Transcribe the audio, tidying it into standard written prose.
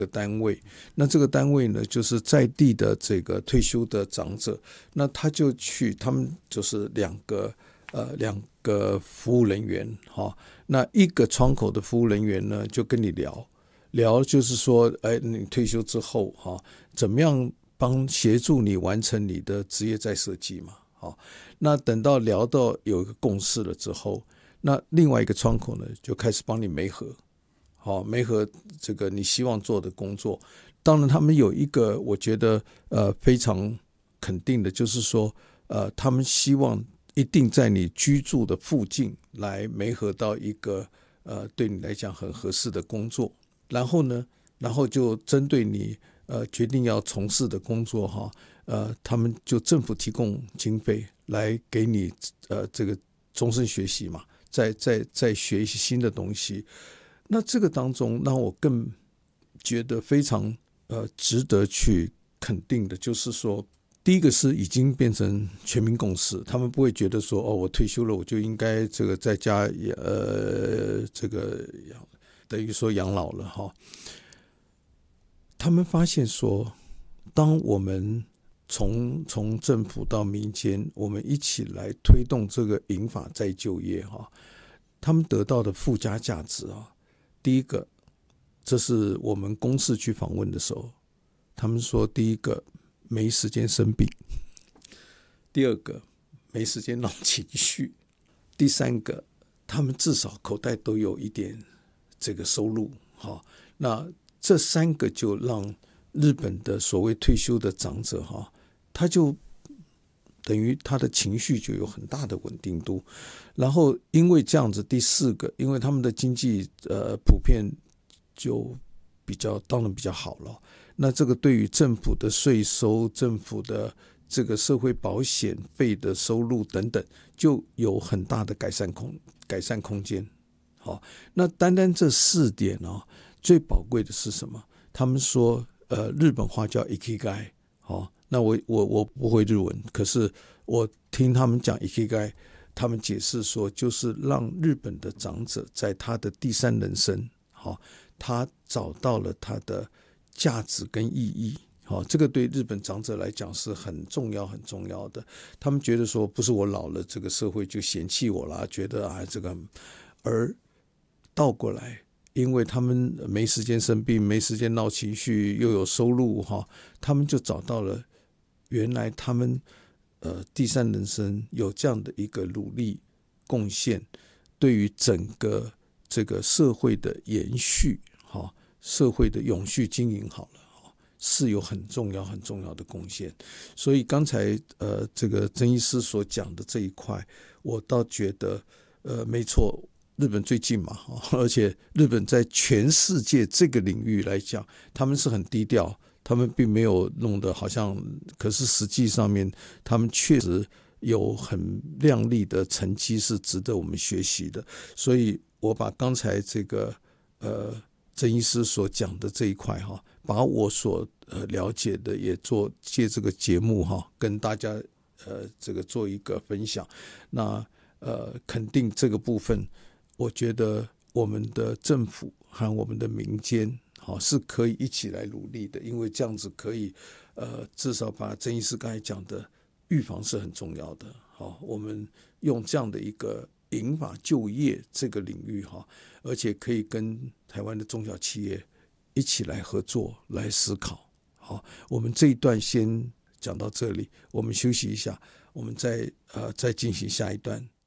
单位，那这个单位呢，就是在地的这个退休的长者，那他就去，他们就是两个服务人员，那一个窗口的服务人员呢，就跟你聊，就是说，你退休之后，怎么样协助你完成你的职业再设计嘛，那等到聊到有一个共识了之后，那另外一个窗口呢，就开始帮你媒合。媒合这个你希望做的工作。当然他们有一个我觉得非常肯定的，就是说他们希望一定在你居住的附近来媒合到一个对你来讲很合适的工作。然后就针对你决定要从事的工作他们就政府提供经费来给你这个终身学习嘛，再学一些新的东西。那这个当中让我更觉得非常值得去肯定的，就是说，第一个是已经变成全民共识，他们不会觉得说我退休了我就应该这个在家这个等于说养老了他们发现说，当我们从政府到民间，我们一起来推动这个银发再就业他们得到的附加价值第一个，这是我们公视去访问的时候，他们说第一个没时间生病，第二个没时间闹情绪，第三个他们至少口袋都有一点这个收入那这三个就让日本的所谓退休的长者他就等于他的情绪就有很大的稳定度。然后因为这样子，第四个，因为他们的经济普遍就当然比较好了，那这个对于政府的税收、政府的这个社会保险费的收入等等，就有很大的改善空间。那单单这4点最宝贵的是什么？他们说日本话叫 ikigai，那我不会日文，可是我听他们讲 ikigai， 他们解释说，就是让日本的长者在他的第三人生，他找到了他的价值跟意义。这个对日本长者来讲是很重要很重要的。他们觉得说，不是我老了这个社会就嫌弃我啦，觉得这个，而倒过来，因为他们没时间生病，没时间闹情绪，又有收入他们就找到了原来他们第三人生有这样的一个努力贡献，对于整个这个社会的延续社会的永续经营好了是有很重要很重要的贡献。所以刚才这个曾医师所讲的这一块，我倒觉得没错，日本最近嘛而且日本在全世界这个领域来讲，他们是很低调，他们并没有弄得好像，可是实际上面他们确实有很亮丽的成绩是值得我们学习的。所以我把刚才这个曾医师所讲的这一块把我所了解的也借这个节目跟大家这个做一个分享。那肯定这个部分，我觉得我们的政府和我们的民间是可以一起来努力的，因为这样子可以至少把曾医师刚才讲的预防是很重要的我们用这样的一个银发就业这个领域而且可以跟台湾的中小企业一起来合作来思考。好，我们这一段先讲到这里，我们休息一下，我们再进行下一段。